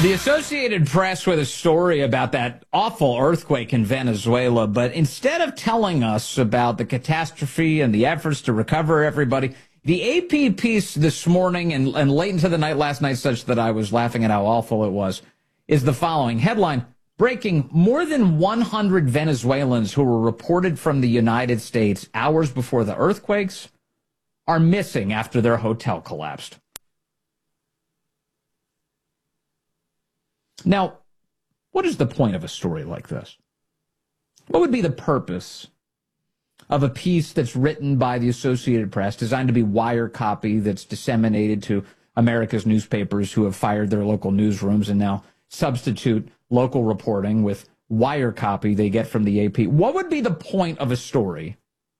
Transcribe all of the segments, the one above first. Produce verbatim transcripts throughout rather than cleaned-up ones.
The Associated Press with a story about that awful earthquake in Venezuela, but instead of telling us about the catastrophe and the efforts to recover everybody, the A P piece this morning and, and late into the night last night, such that I was laughing at how awful it was, is the following. Headline, breaking: more than one hundred Venezuelans who were reported from the United States hours before the earthquakes are missing after their hotel collapsed. Now, what is the point of a story like this? What would be the purpose of a piece that's written by the Associated Press, designed to be wire copy, that's disseminated to America's newspapers who have fired their local newsrooms and now substitute local reporting with wire copy they get from the A P? What would be the point of a story?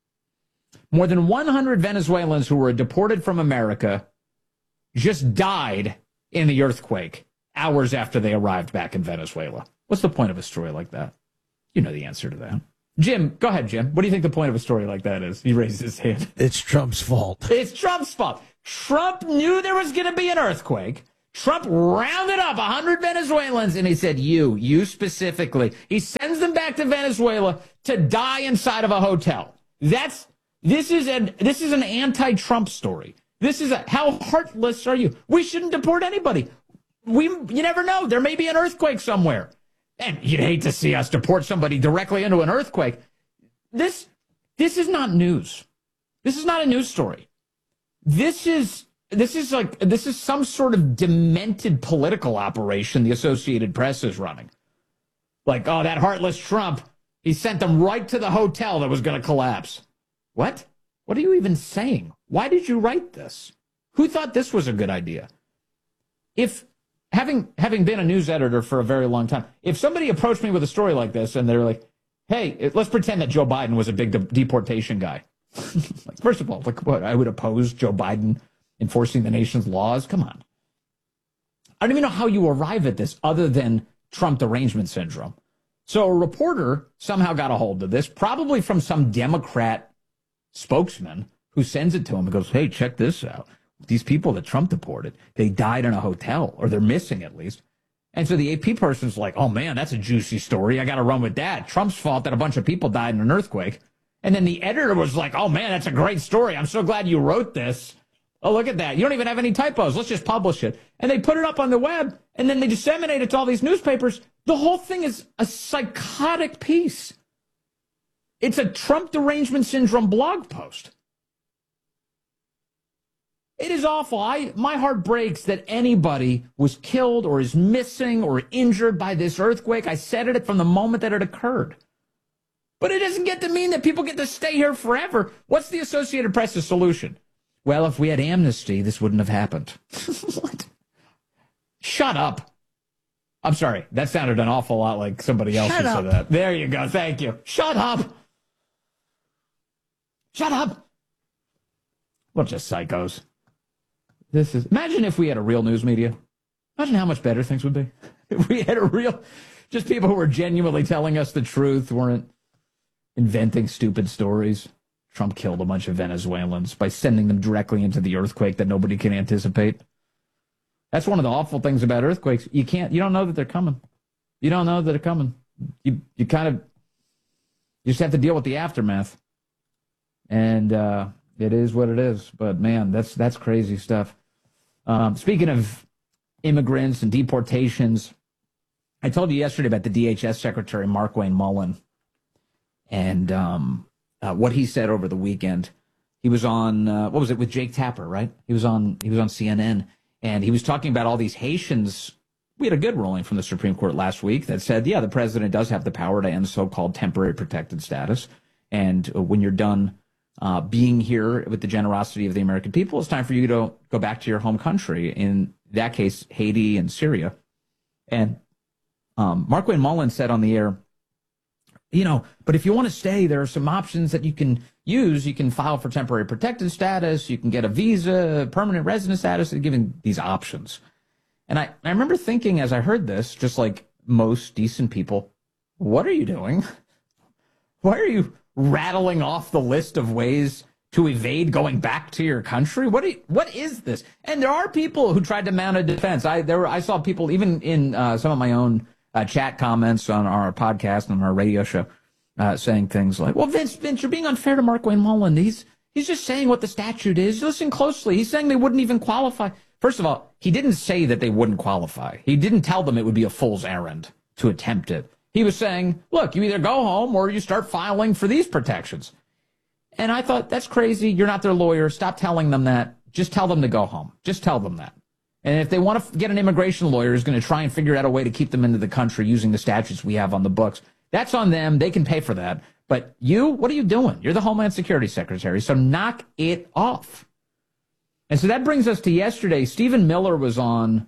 More than one hundred Venezuelans who were deported from America just died in the earthquake hours after they arrived back in Venezuela. What's the point of a story like that? You know the answer to that. Jim, go ahead, Jim. What do you think the point of a story like that is? He raised his hand. It's Trump's fault. It's Trump's fault. Trump knew there was going to be an earthquake. Trump rounded up one hundred Venezuelans, and he said, you, you specifically. He sends them back to Venezuela to die inside of a hotel. That's, this is an, this is an anti-Trump story. This is a, how heartless are you? We shouldn't deport anybody. We, you never know. There may be an earthquake somewhere. And you'd hate to see us deport somebody directly into an earthquake. This, this is not news. This is not a news story. This is, this is like, this is some sort of demented political operation the Associated Press is running. Like, oh, that heartless Trump, he sent them right to the hotel that was going to collapse. What? What are you even saying? Why did you write this? Who thought this was a good idea? If, Having having been a news editor for a very long time, if somebody approached me with a story like this and they're like, hey, let's pretend that Joe Biden was a big de- deportation guy. Like, first of all, like, what, I would oppose Joe Biden enforcing the nation's laws? Come on. I don't even know how you arrive at this other than Trump derangement syndrome. So a reporter somehow got a hold of this, probably from some Democrat spokesman who sends it to him and goes, hey, check this out. These people that Trump deported, they died in a hotel, or they're missing at least. And so the A P person's like, oh, man, that's a juicy story. I got to run with that. Trump's fault that a bunch of people died in an earthquake. And then the editor was like, oh, man, that's a great story. I'm so glad you wrote this. Oh, look at that. You don't even have any typos. Let's just publish it. And they put it up on the web, and then they disseminate it to all these newspapers. The whole thing is a psychotic piece. It's a Trump derangement syndrome blog post. It is awful. I, my heart breaks that anybody was killed or is missing or injured by this earthquake. I said it from the moment that it occurred. But it doesn't get to mean that people get to stay here forever. What's the Associated Press's solution? Well, if we had amnesty, this wouldn't have happened. What? Shut up. I'm sorry. That sounded an awful lot like somebody else Shut who up. said that. There you go. Thank you. Shut up. Shut up. Bunch of psychos. This is, imagine if we had a real news media. Imagine how much better things would be. If we had a real, just people who were genuinely telling us the truth, weren't inventing stupid stories. Trump killed a bunch of Venezuelans by sending them directly into the earthquake that nobody can anticipate. That's one of the awful things about earthquakes. You can't, you don't know that they're coming. You don't know that they're coming. You, you kind of, you just have to deal with the aftermath. And uh, it is what it is. But man, that's that's crazy stuff. Um, speaking of immigrants and deportations, I told you yesterday about the D H S Secretary, Markwayne Mullin, and um, uh, what he said over the weekend. He was on, uh, what was it, with Jake Tapper, right? He was on he was on C N N, and he was talking about all these Haitians. We had a good ruling from the Supreme Court last week that said, yeah, the president does have the power to end so-called temporary protected status. And when you're done Uh, being here with the generosity of the American people, it's time for you to go back to your home country. In that case, Haiti and Syria. And um, Markwayne Mullin said on the air, you know, but if you want to stay, there are some options that you can use. You can file for temporary protected status. You can get a visa, permanent resident status, and giving these options. And I, I remember thinking as I heard this, just like most decent people, what are you doing? Why are you rattling off the list of ways to evade going back to your country? What do you, what is this? And there are people who tried to mount a defense. I there were, I saw people even in uh, some of my own uh, chat comments on our podcast and our radio show uh, saying things like, "Well, Vince, Vince, you're being unfair to Markwayne Mullin. He's he's just saying what the statute is. Listen closely. He's saying they wouldn't even qualify." First of all, he didn't say that they wouldn't qualify. He didn't tell them it would be a fool's errand to attempt it. He was saying, "Look, you either go home or you start filing for these protections." And I thought, that's crazy. You're not their lawyer. Stop telling them that. Just tell them to go home. Just tell them that. And if they want to get an immigration lawyer who's going to try and figure out a way to keep them into the country using the statutes we have on the books, that's on them. They can pay for that. But you, what are you doing? You're the Homeland Security Secretary, so knock it off. And so that brings us to yesterday. Stephen Miller was on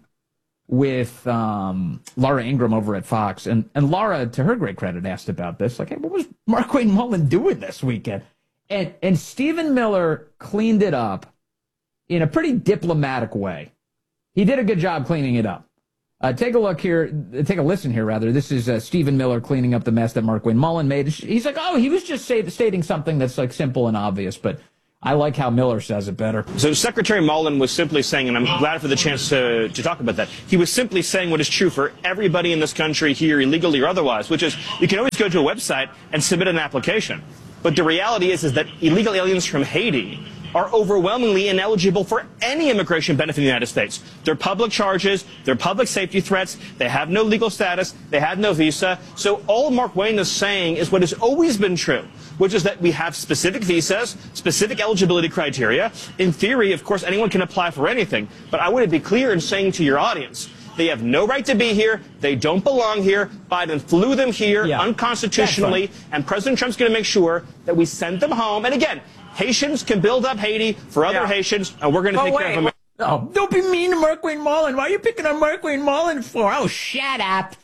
with um, Laura Ingraham over at Fox. And, and Laura, to her great credit, asked about this. Like, hey, what was Markwayne Mullin doing this weekend? And and Stephen Miller cleaned it up in a pretty diplomatic way. He did a good job cleaning it up. Uh, take a look here. Take a listen here, rather. This is uh, Stephen Miller cleaning up the mess that Markwayne Mullin made. He's like, oh, he was just say, stating something that's like simple and obvious, but I like how Miller says it better. So Secretary Mullin was simply saying, and I'm glad for the chance to, to talk about that, he was simply saying what is true for everybody in this country here, illegally or otherwise, which is you can always go to a website and submit an application. But the reality is, is that illegal aliens from Haiti are overwhelmingly ineligible for any immigration benefit in the United States. They're public charges, they're public safety threats, they have no legal status, they have no visa. So all Markwayne is saying is what has always been true, which is that we have specific visas, specific eligibility criteria. In theory, of course, anyone can apply for anything. But I want to be clear in saying to your audience, they have no right to be here. They don't belong here. Biden flew them here yeah. unconstitutionally. And President Trump's going to make sure that we send them home. And again, Haitians can build up Haiti for other yeah. Haitians, and we're going to take wait, care of them. Oh, don't be mean to Markwayne Mullin. Why are you picking on Markwayne Mullin for? Oh, shut up.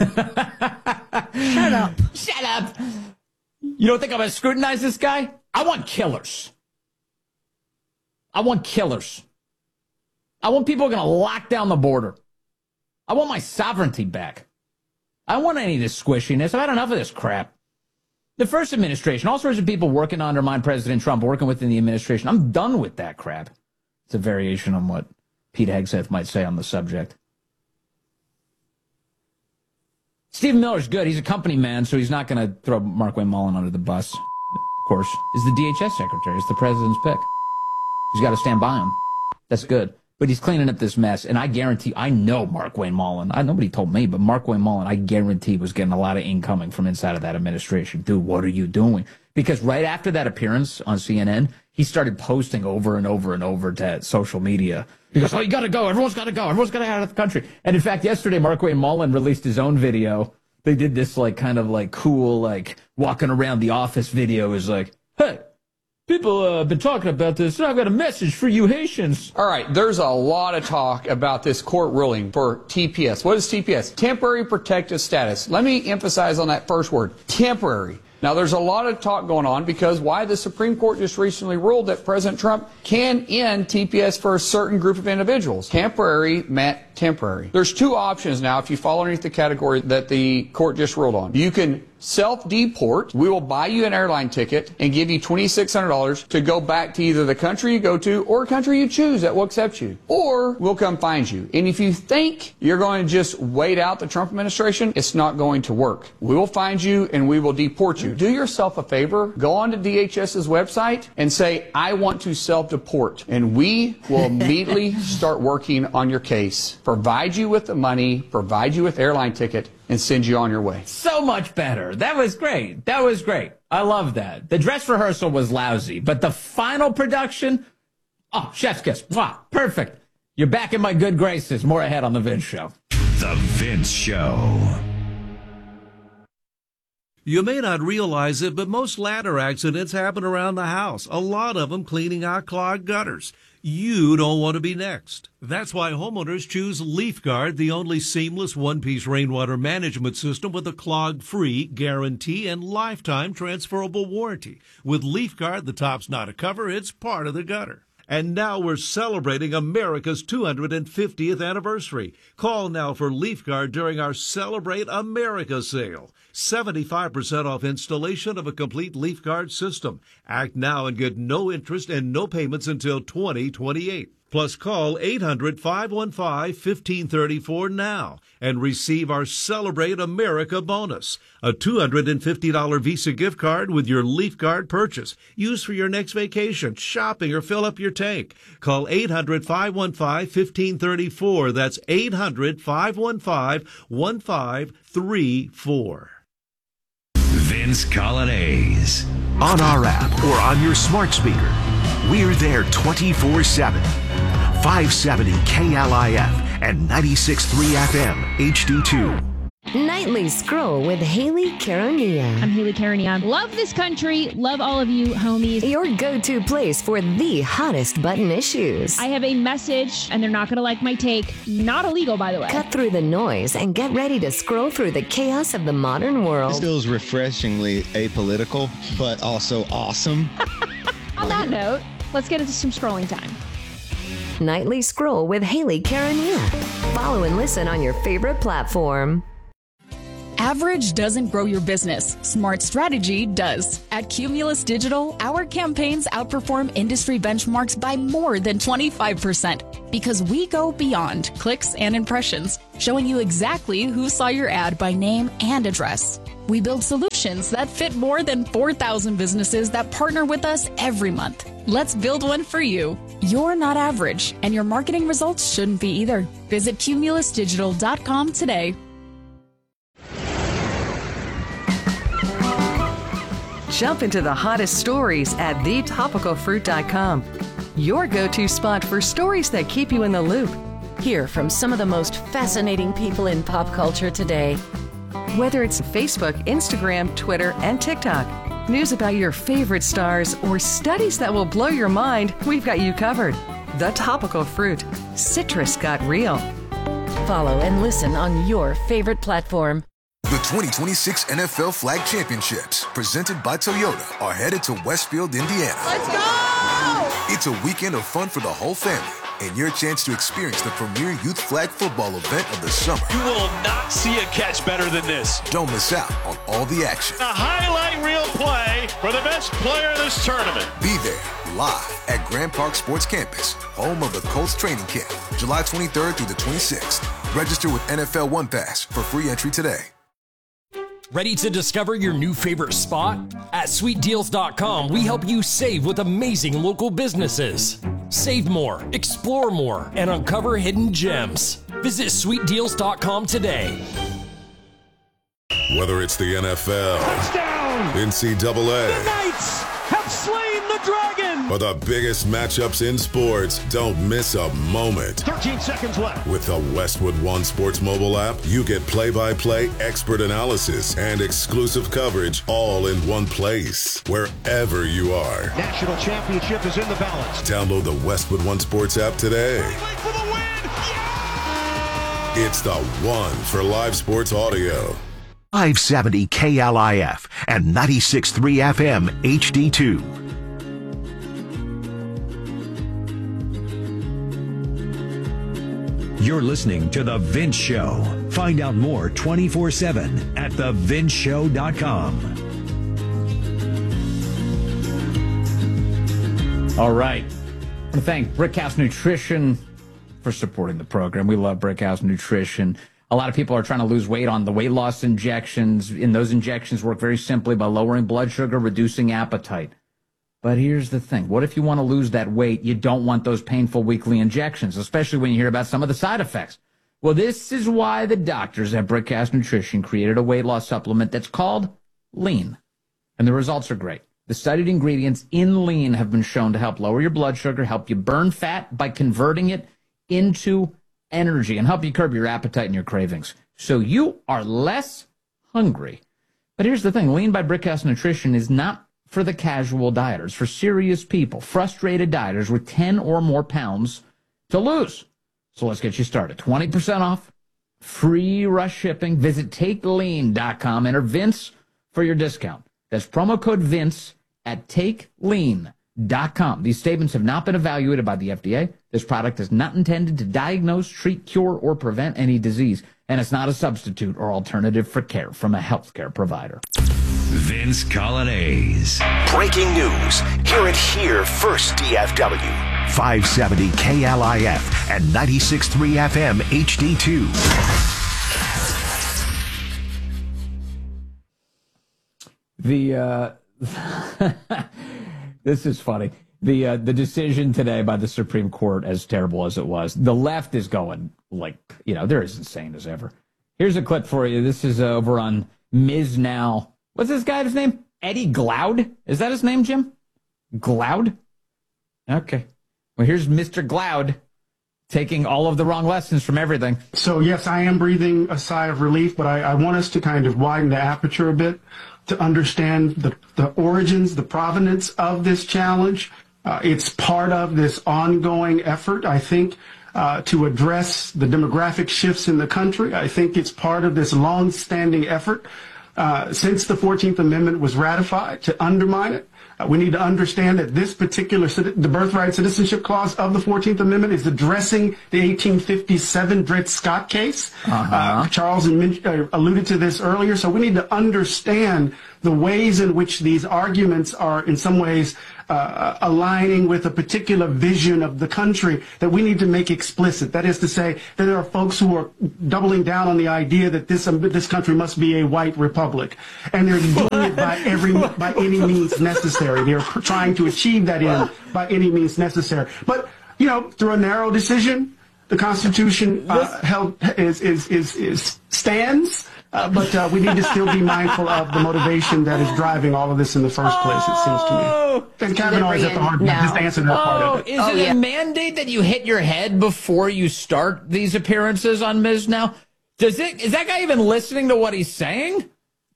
Shut up. Shut up. You don't think I'm going to scrutinize this guy? I want killers. I want killers. I want people going to lock down the border. I want my sovereignty back. I don't want any of this squishiness. I've had enough of this crap. The first administration, all sorts of people working to undermine President Trump, working within the administration. I'm done with that crap. It's a variation on what Pete Hegseth might say on the subject. Stephen Miller's good. He's a company man, so he's not going to throw Markwayne Mullin under the bus. Of course, is the D H S secretary. It's the president's pick. He's got to stand by him. That's good. But he's cleaning up this mess, and I guarantee, I know Markwayne Mullin. I, nobody told me, but Markwayne Mullin, I guarantee, was getting a lot of incoming from inside of that administration. Dude, what are you doing? Because right after that appearance on C N N, he started posting over and over and over to social media. He goes, oh, you got to go. Everyone's got to go. Everyone's got to get out of the country. And in fact, yesterday, Markwayne Mullin released his own video. They did this like kind of like cool, like walking around the office video is like, hey, people uh, have been talking about this, and I've got a message for you Haitians. All right, there's a lot of talk about this court ruling for T P S. What is T P S? Temporary protective status. Let me emphasize on that first word, temporary. Now, there's a lot of talk going on because why the Supreme Court just recently ruled that President Trump can end T P S for a certain group of individuals. Temporary meant temporary. There's two options now if you fall underneath the category that the court just ruled on. You can self-deport. We will buy you an airline ticket and give you twenty-six hundred dollars to go back to either the country you go to or a country you choose that will accept you. Or we'll come find you. And if you think you're going to just wait out the Trump administration, it's not going to work. We will find you and we will deport you. Do yourself a favor. Go on to DHS's website and say, I want to self-deport. And we will immediately start working on your case. Provide you with the money, provide you with airline ticket, and send you on your way. So much better. That was great. That was great. I love that. The dress rehearsal was lousy, but the final production, oh, chef's kiss. Wow, perfect. You're back in my good graces. More ahead on The Vince Show. The Vince Show. You may not realize it, but most ladder accidents happen around the house. A lot of them cleaning out clogged gutters. You don't want to be next. That's why homeowners choose LeafGuard, the only seamless one-piece rainwater management system with a clog-free guarantee and lifetime transferable warranty. With LeafGuard, the top's not a cover, it's part of the gutter. And now we're celebrating America's two hundred fiftieth anniversary. Call now for Leaf Guard during our Celebrate America sale. seventy-five percent off installation of a complete Leaf Guard system. Act now and get no interest and no payments until twenty twenty-eight. Plus, call eight hundred, five one five, one five three four now and receive our Celebrate America bonus, a two hundred fifty dollars Visa gift card with your Leaf Guard purchase. Use for your next vacation, shopping, or fill up your tank. Call eight hundred, five one five, one five three four. That's eight hundred, five one five, one five three four. Vince Colonnese. On our app or on your smart speaker, we're there twenty-four seven. five seventy K L I F and ninety-six point three F M H D two. Nightly Scroll with Haley Caronia. I'm Haley Caronia. Love this country. Love all of you, homies. Your go-to place for the hottest button issues. I have a message, and they're not going to like my take. Not illegal, by the way. Cut through the noise and get ready to scroll through the chaos of the modern world. This feels refreshingly apolitical, but also awesome. On that note, let's get into some scrolling time. Nightly Scroll with Haley Caronia. Follow and listen on your favorite platform. Average doesn't grow your business. Smart strategy does. At Cumulus Digital, our campaigns outperform industry benchmarks by more than twenty-five percent because we go beyond clicks and impressions, showing you exactly who saw your ad by name and address. We build solutions that fit more than four thousand businesses that partner with us every month. Let's build one for you. You're not average, and your marketing results shouldn't be either. Visit cumulus digital dot com today. Jump into the hottest stories at the topical fruit dot com. Your go-to spot for stories that keep you in the loop. Hear from some of the most fascinating people in pop culture today. Whether it's Facebook, Instagram, Twitter, and TikTok, news about your favorite stars, or studies that will blow your mind, we've got you covered. The Topical Fruit. Citrus got real. Follow and listen on your favorite platform. The twenty twenty-six N F L Flag Championships, presented by Toyota, are headed to Westfield, Indiana. Let's go! It's a weekend of fun for the whole family and your chance to experience the premier youth flag football event of the summer. You will not see a catch better than this. Don't miss out on all the action. A highlight reel play for the best player in this tournament. Be there live at Grand Park Sports Campus, home of the Colts training camp, July twenty-third through the twenty-sixth. Register with N F L One Pass for free entry today. Ready to discover your new favorite spot? At sweet deals dot com, we help you save with amazing local businesses. Save more, explore more, and uncover hidden gems. Visit sweet deals dot com today. Whether it's the N F L, touchdown, N C double A, the Knights have slain the dragon, or the biggest matchups in sports, don't miss a moment. thirteen seconds left. With the Westwood One Sports mobile app, you get play-by-play expert analysis and exclusive coverage all in one place, wherever you are. National championship is in the balance. Download the Westwood One Sports app today. For the win. Yeah! It's the one for live sports audio. five seventy K L I F and ninety-six point three F M H D two. You're listening to The Vince Show. Find out more twenty-four seven at the vince show dot com. All right. I want to thank Brickhouse Nutrition for supporting the program. We love Brickhouse Nutrition. A lot of people are trying to lose weight on the weight loss injections, and those injections work very simply by lowering blood sugar, reducing appetite. But here's the thing. What if you want to lose that weight? You don't want those painful weekly injections, especially when you hear about some of the side effects. Well, this is why the doctors at Brickhouse Nutrition created a weight loss supplement that's called Lean. And the results are great. The studied ingredients in Lean have been shown to help lower your blood sugar, help you burn fat by converting it into energy, and help you curb your appetite and your cravings, so you are less hungry. But here's the thing. Lean by Brickhouse Nutrition is not for the casual dieters, for serious people, frustrated dieters with ten or more pounds to lose. So let's get you started. twenty percent off, free rush shipping. Visit take lean dot com. Enter Vince for your discount. That's promo code Vince at take lean dot com. These statements have not been evaluated by the F D A. This product is not intended to diagnose, treat, cure, or prevent any disease, and it's not a substitute or alternative for care from a healthcare provider. Vince Colonnese. Breaking news. Hear it here first, D F W. five seventy K L I F and ninety-six point three F M H D two. The, uh, this is funny. The, uh, the decision today by the Supreme Court, as terrible as it was, the left is going like, you know, they're as insane as ever. Here's a clip for you. This is uh, over on Miz Now. What's this guy's name? Eddie Glaude? Is that his name, Jim? Glaude? Okay. Well, here's Mister Glaude taking all of the wrong lessons from everything. So, yes, I am breathing a sigh of relief, but I, I want us to kind of widen the aperture a bit to understand the, the origins, the provenance of this challenge. Uh, it's part of this ongoing effort, I think, uh, to address the demographic shifts in the country. I think it's part of this long-standing effort uh, since the fourteenth Amendment was ratified to undermine it. Uh, we need to understand that this particular, the Birthright Citizenship Clause of the fourteenth Amendment is addressing the eighteen fifty-seven Dred Scott case. Uh-huh. Uh, Charles uh, alluded to this earlier. So we need to understand the ways in which these arguments are in some ways uh, aligning with a particular vision of the country that we need to make explicit. That is to say that there are folks who are doubling down on the idea that this um, this country must be a white republic, and they're doing it by every by any means necessary. They're trying to achieve that end by any means necessary. But you know, through a narrow decision, the Constitution uh, held is is is, is stands. Uh, but uh, we need to still be mindful of the motivation that is driving all of this in the first place, it seems to me. And Kavanaugh is at the heart of it. Just answer that oh, part of it. Is oh, it yeah. a mandate that you hit your head before you start these appearances on Miz Now? Does it? Is that guy even listening to what he's saying?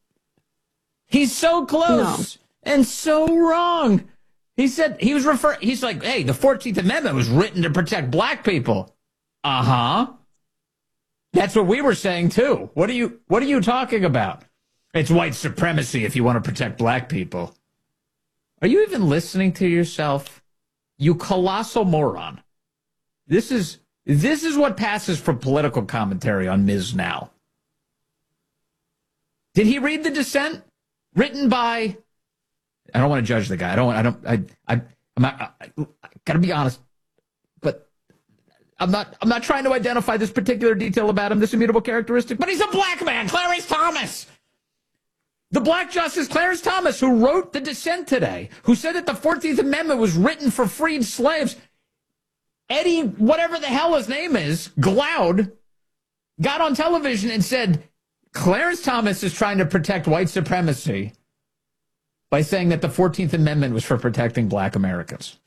He's so close no. and so wrong. He said he was referring. He's like, hey, the fourteenth Amendment was written to protect black people. Uh huh. That's what we were saying too. What are you what are you talking about? It's white supremacy if you want to protect black people. Are you even listening to yourself? You colossal moron. This is this is what passes for political commentary on Miz Now. Did he read the dissent written by I don't want to judge the guy. I don't I don't I I I'm not, I, I gotta be honest. I'm not I'm not trying to identify this particular detail about him, this immutable characteristic, but he's a black man, Clarence Thomas. The black justice Clarence Thomas, who wrote the dissent today, who said that the fourteenth Amendment was written for freed slaves. Eddie, whatever the hell his name is, Glaude, got on television and said, Clarence Thomas is trying to protect white supremacy by saying that the fourteenth Amendment was for protecting black Americans.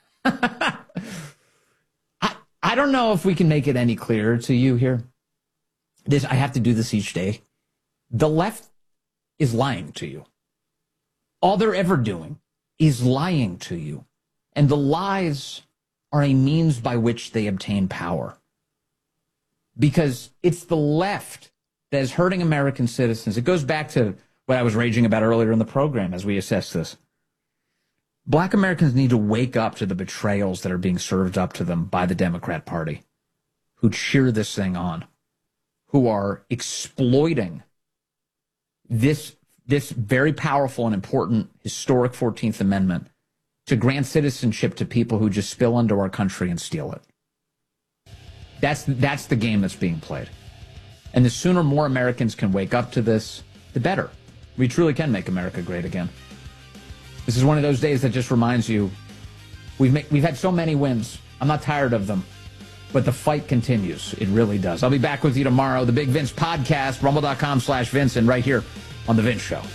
I don't know if we can make it any clearer to you here. This I have to do this each day. The left is lying to you. All they're ever doing is lying to you. And the lies are a means by which they obtain power. Because it's the left that is hurting American citizens. It goes back to what I was raging about earlier in the program as we assess this. Black Americans need to wake up to the betrayals that are being served up to them by the Democrat Party, who cheer this thing on, who are exploiting this, this very powerful and important historic fourteenth Amendment to grant citizenship to people who just spill into our country and steal it. That's, that's the game that's being played. And the sooner more Americans can wake up to this, the better. We truly can make America great again. This is one of those days that just reminds you, we've make, we've had so many wins. I'm not tired of them, but the fight continues. It really does. I'll be back with you tomorrow. The Big Vince Podcast, rumble.com slash Vince, and right here on The Vince Show.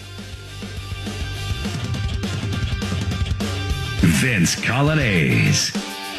Vince Colonnese.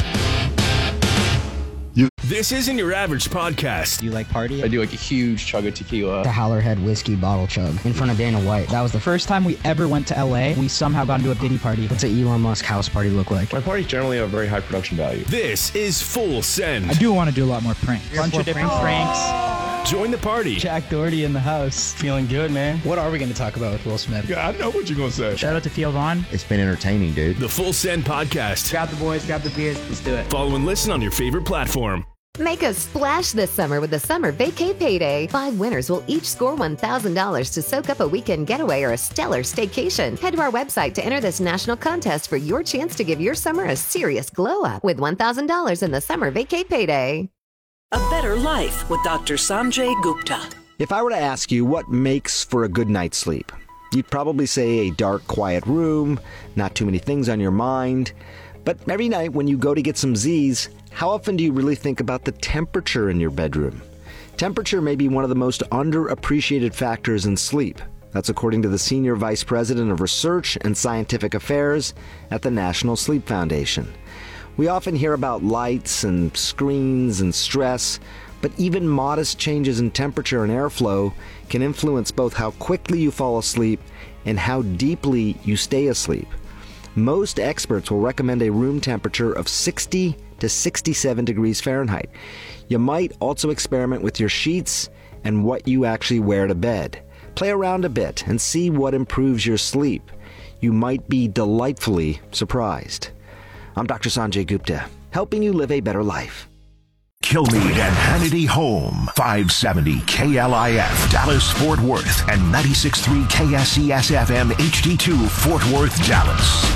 You. This isn't your average podcast. You like party? I do like a huge chug of tequila. The Howlerhead whiskey bottle chug in front of Dana White. That was the first time we ever went to L A. We somehow got into a Diddy party. What's an Elon Musk house party look like? My parties generally have very high production value. This is Full Send. I do want to do a lot more pranks. A bunch of different pranks. Join the party. Jack Doherty in the house. Feeling good, man. What are we going to talk about with Will Smith? Yeah, I know what you're going to say. Shout out to Theo Vaughn. It's been entertaining, dude. The Full Send Podcast. Grab the boys, grab the beers. Let's do it. Follow and listen on your favorite platform. Make a splash this summer with the Summer Vacay Payday. Five winners will each score one thousand dollars to soak up a weekend getaway or a stellar staycation. Head to our website to enter this national contest for your chance to give your summer a serious glow-up with one thousand dollars in the Summer Vacay Payday. A better life with Doctor Sanjay Gupta. If I were to ask you what makes for a good night's sleep, you'd probably say a dark, quiet room, not too many things on your mind. But every night when you go to get some Z's, how often do you really think about the temperature in your bedroom? Temperature may be one of the most underappreciated factors in sleep. That's according to the Senior Vice President of Research and Scientific Affairs at the National Sleep Foundation. We often hear about lights and screens and stress, but even modest changes in temperature and airflow can influence both how quickly you fall asleep and how deeply you stay asleep. Most experts will recommend a room temperature of sixty to sixty-seven degrees Fahrenheit. You might also experiment with your sheets and what you actually wear to bed. Play around a bit and see what improves your sleep. You might be delightfully surprised. I'm Doctor Sanjay Gupta, helping you live a better life. Kilmeade and Hannity Home, five seventy K L I F, Dallas, Fort Worth, and ninety-six point three K S E S F M H D two, Fort Worth, Dallas.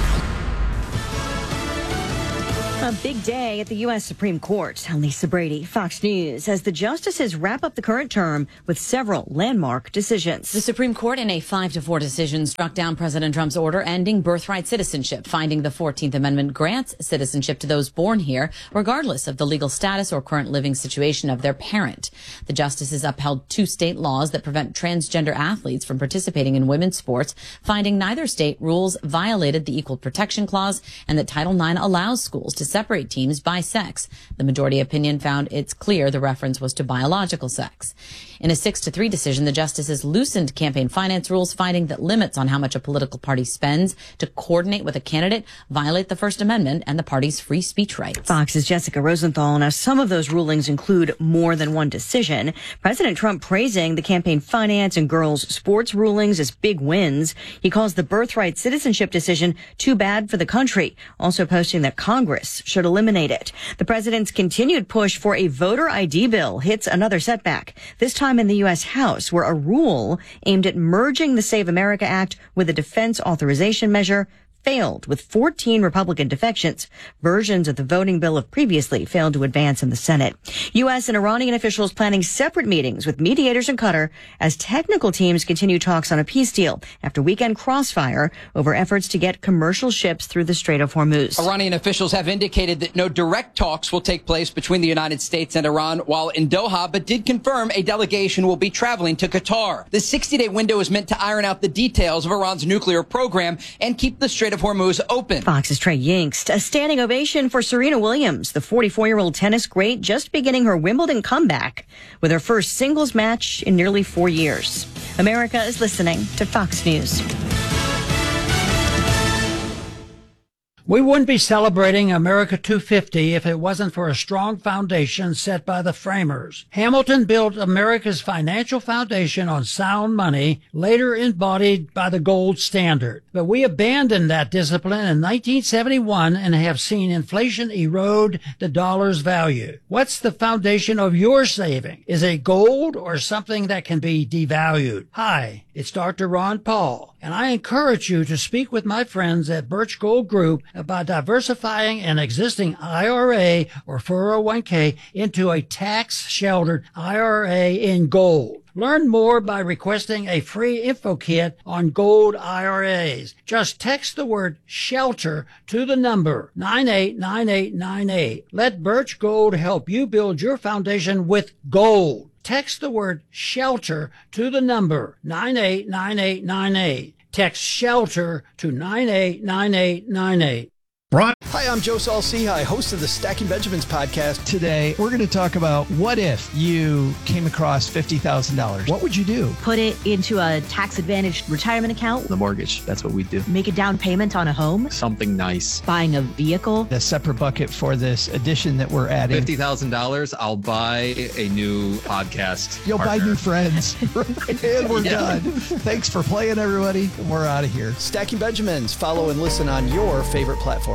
A big day at the U S Supreme Court. Lisa Brady, Fox News, as the justices wrap up the current term with several landmark decisions. The Supreme Court, in a five to four decision, struck down President Trump's order ending birthright citizenship, finding the fourteenth Amendment grants citizenship to those born here, regardless of the legal status or current living situation of their parent. The justices upheld two state laws that prevent transgender athletes from participating in women's sports, finding neither state rules violated the Equal Protection Clause and that Title nine allows schools to separate teams by sex. The majority opinion found it's clear the reference was to biological sex. In a six to three decision, the justices loosened campaign finance rules, finding that limits on how much a political party spends to coordinate with a candidate violate the First Amendment and the party's free speech rights. Fox's Jessica Rosenthal. Now, some of those rulings include more than one decision. President Trump praising the campaign finance and girls' sports rulings as big wins. He calls the birthright citizenship decision too bad for the country, also posting that Congress should eliminate it. The president's continued push for a voter I D bill hits another setback, this time in the U S House, where a rule aimed at merging the Save America Act with a defense authorization measure failed with fourteen Republican defections. Versions of the voting bill have previously failed to advance in the Senate. U S and Iranian officials planning separate meetings with mediators in Qatar as technical teams continue talks on a peace deal after weekend crossfire over efforts to get commercial ships through the Strait of Hormuz. Iranian officials have indicated that no direct talks will take place between the United States and Iran while in Doha, but did confirm a delegation will be traveling to Qatar. The sixty-day window is meant to iron out the details of Iran's nuclear program and keep the Strait of Hormuz open. Fox's Trey Yingst. A standing ovation for Serena Williams, the forty-four-year-old tennis great, just beginning her Wimbledon comeback with her first singles match in nearly four years. America is listening to Fox News. We wouldn't be celebrating America two fifty if it wasn't for a strong foundation set by the framers. Hamilton built America's financial foundation on sound money, later embodied by the gold standard. But we abandoned that discipline in nineteen seventy-one and have seen inflation erode the dollar's value. What's the foundation of your saving? Is it gold or something that can be devalued? Hi, it's Doctor Ron Paul, and I encourage you to speak with my friends at Birch Gold Group about diversifying an existing I R A or four oh one k into a tax-sheltered I R A in gold. Learn more by requesting a free info kit on gold I R As. Just text the word SHELTER to the number nine eight nine eight nine eight. Let Birch Gold help you build your foundation with gold. Text the word SHELTER to the number nine eight nine eight nine eight. Text SHELTER to nine eight nine eight nine eight. Right. Hi, I'm Joe Saul-Sehy, host of the Stacking Benjamins podcast. Today, we're going to talk about what if you came across fifty thousand dollars. What would you do? Put it into a tax-advantaged retirement account. The mortgage, that's what we do. Make a down payment on a home. Something nice. Buying a vehicle. A separate bucket for this addition that we're adding. fifty thousand dollars, I'll buy a new podcast You'll partner. buy new friends. And we're Yeah. done. Thanks for playing, everybody. We're out of here. Stacking Benjamins. Follow and listen on your favorite platform.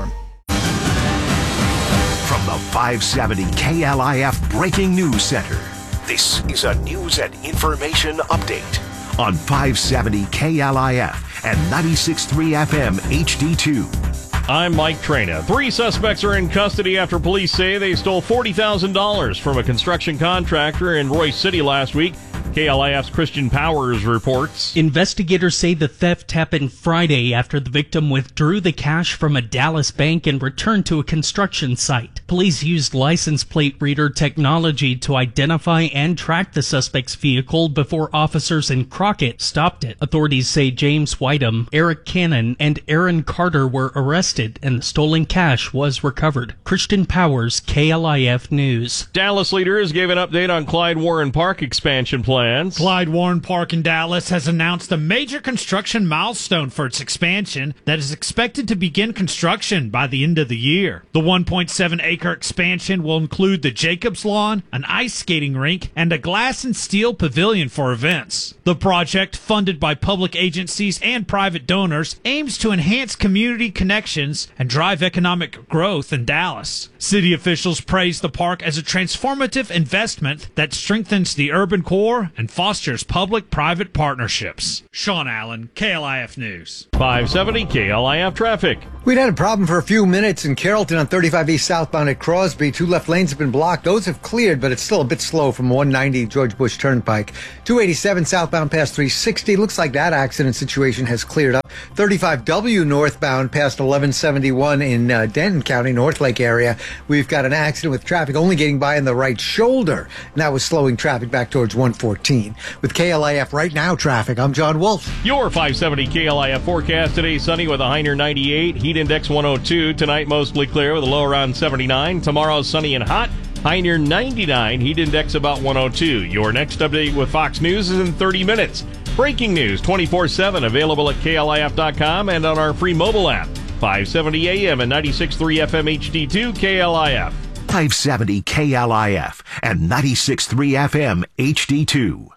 From the five seventy K L I F Breaking News Center, this is a news and information update on five seventy K L I F and ninety-six point three F M H D two. I'm Mike Trina. Three suspects are in custody after police say they stole forty thousand dollars from a construction contractor in Royce City last week. K L I F's Christian Powers reports. Investigators say the theft happened Friday after the victim withdrew the cash from a Dallas bank and returned to a construction site. Police used license plate reader technology to identify and track the suspect's vehicle before officers in Crockett stopped it. Authorities say James Whiteham, Eric Cannon, and Aaron Carter were arrested and the stolen cash was recovered. Christian Powers, K L I F News. Dallas leaders gave an update on Clyde Warren Park expansion plans. Clyde Warren Park in Dallas has announced a major construction milestone for its expansion that is expected to begin construction by the end of the year. The one point seven acre expansion will include the Jacobs Lawn, an ice skating rink, and a glass and steel pavilion for events. The project, funded by public agencies and private donors, aims to enhance community connections and drive economic growth in Dallas. City officials praised the park as a transformative investment that strengthens the urban core and fosters public-private partnerships. Sean Allen, K L I F News. five seventy K L I F traffic. We'd had a problem for a few minutes in Carrollton on thirty-five East southbound at Crosby. Two left lanes have been blocked. Those have cleared, but it's still a bit slow from one ninety George Bush Turnpike. two eighty-seven southbound past three sixty. Looks like that accident situation has cleared up. thirty-five W northbound past eleven seventy-one in uh, Denton County, North Lake area. We've got an accident with traffic only getting by in the right shoulder. And that was slowing traffic back towards one fourteen. With K L I F Right Now traffic, I'm John Wolf. Your five seventy K L I F forecast today: sunny with a high near ninety-eight, heat index one oh two. Tonight mostly clear with a low around seventy-nine. Tomorrow sunny and hot, high near ninety-nine, heat index about one oh two. Your next update with Fox News is in thirty minutes. Breaking news twenty-four seven, available at K L I F dot com and on our free mobile app. five seventy A M and ninety-six point three F M H D two K L I F. five seventy K L I F and ninety-six point three F M H D two.